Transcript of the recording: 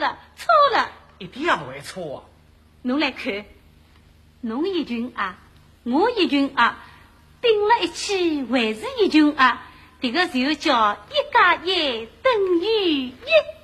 一点也不会错。 侬来看，侬一群啊，我一群啊，并了一起还是一群啊，这个就叫1+1等于1。